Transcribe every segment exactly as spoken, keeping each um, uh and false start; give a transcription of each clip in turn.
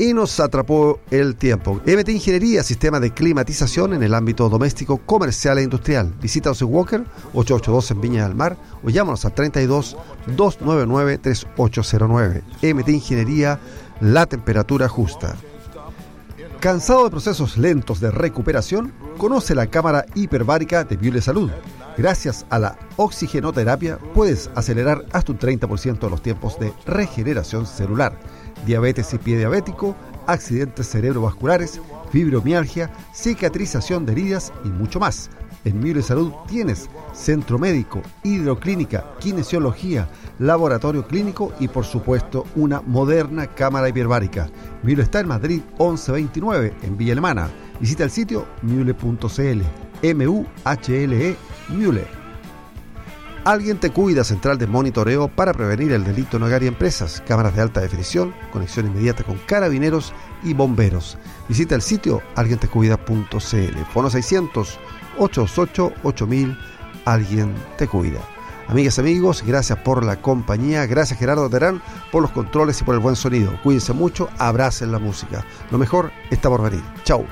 y nos atrapó el tiempo. M T Ingeniería, sistema de climatización en el ámbito doméstico, comercial e industrial. Visítanos en Walker, ochocientos ochenta y dos en Viña del Mar, o llámanos al treinta y dos, doscientos noventa y nueve, treinta y ocho cero nueve. M T Ingeniería, la temperatura justa. ¿Cansado de procesos lentos de recuperación? Conoce la cámara hiperbárica de Miule Salud. Gracias a la oxigenoterapia puedes acelerar hasta un treinta por ciento de los tiempos de regeneración celular. Diabetes y pie diabético, accidentes cerebrovasculares, fibromialgia, cicatrización de heridas y mucho más. En Miule Salud tienes centro médico, hidroclínica, kinesiología, laboratorio clínico y por supuesto una moderna cámara hiperbárica. Miule está en Madrid once veintinueve en Villa Alemana. Visita el sitio miule punto c l. M U H L E Miule. Alguien te cuida, central de monitoreo para prevenir el delito en hogar y empresas, cámaras de alta definición, conexión inmediata con carabineros y bomberos. Visita el sitio alguien te cuida punto c l. Fono seiscientos, ochocientos ocho, ocho mil. Alguien te cuida. Amigas y amigos, gracias por la compañía. Gracias Gerardo Terán por los controles y por el buen sonido. Cuídense mucho, abracen la música. Lo mejor está por venir. Chau.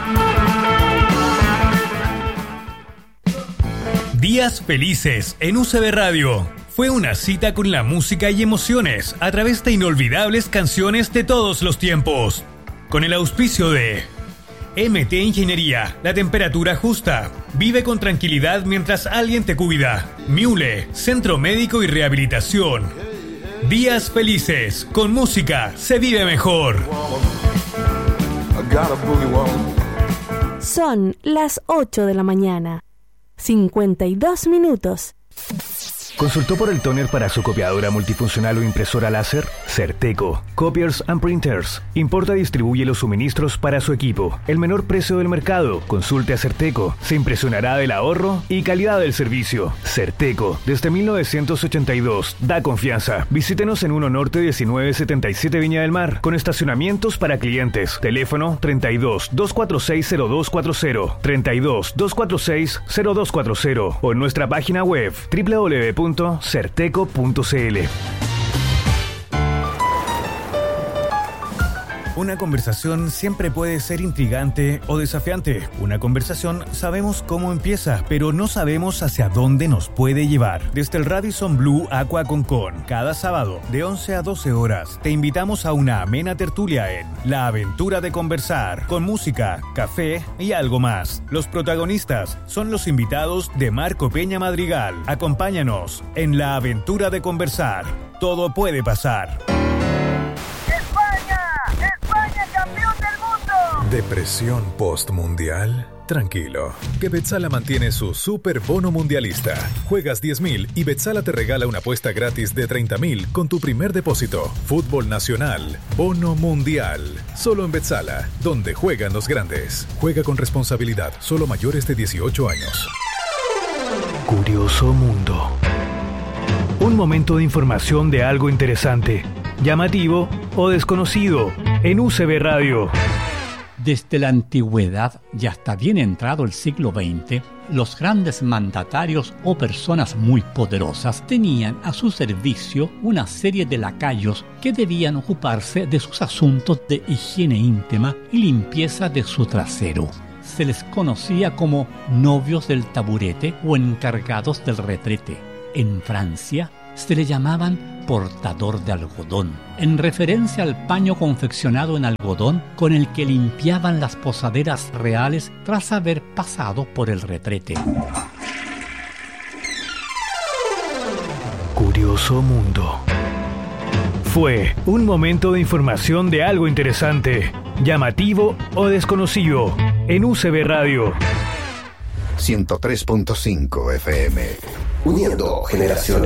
Días felices en U C B Radio. Fue una cita con la música y emociones a través de inolvidables canciones de todos los tiempos. Con el auspicio de M T Ingeniería, la temperatura justa. Vive con tranquilidad mientras alguien te cuida. Miule, Centro Médico y Rehabilitación. Días felices. Con música se vive mejor. Son las ocho de la mañana. cincuenta y dos minutos. ¿Consultó por el tóner para su copiadora multifuncional o impresora láser? Certeco. Copiers and Printers. Importa y distribuye los suministros para su equipo. El menor precio del mercado. Consulte a Certeco. Se impresionará del ahorro y calidad del servicio. Certeco. Desde mil novecientos ochenta y dos. Da confianza. Visítenos en uno Norte diecinueve setenta y siete Viña del Mar. Con estacionamientos para clientes. Teléfono treinta y dos, doscientos cuarenta y seis, cero dos cuarenta. treinta y dos, doscientos cuarenta y seis, cero dos cuarenta. O en nuestra página web doble u doble u doble u punto certeco punto c l. Una conversación siempre puede ser intrigante o desafiante. Una conversación sabemos cómo empieza, pero no sabemos hacia dónde nos puede llevar. Desde el Radisson Blu Aqua Concon, cada sábado de once a doce horas, te invitamos a una amena tertulia en La Aventura de Conversar, con música, café y algo más. Los protagonistas son los invitados de Marco Peña Madrigal. Acompáñanos en La Aventura de Conversar. Todo puede pasar. ¿Depresión postmundial? Tranquilo, que Betzala mantiene su super bono mundialista. Juegas diez mil y Betzala te regala una apuesta gratis de treinta mil con tu primer depósito. Fútbol Nacional, bono mundial. Solo en Betzala, donde juegan los grandes. Juega con responsabilidad, solo mayores de dieciocho años. Curioso Mundo. Un momento de información de algo interesante, llamativo o desconocido en U C B Radio. Desde la antigüedad y hasta bien entrado el siglo veinte, los grandes mandatarios o personas muy poderosas tenían a su servicio una serie de lacayos que debían ocuparse de sus asuntos de higiene íntima y limpieza de su trasero. Se les conocía como novios del taburete o encargados del retrete. En Francia se le llamaban portador de algodón, en referencia al paño confeccionado en algodón con el que limpiaban las posaderas reales tras haber pasado por el retrete. Curioso Mundo. Fue un momento de información de algo interesante, llamativo o desconocido en U C B Radio. ciento tres punto cinco F M. Uniendo generaciones.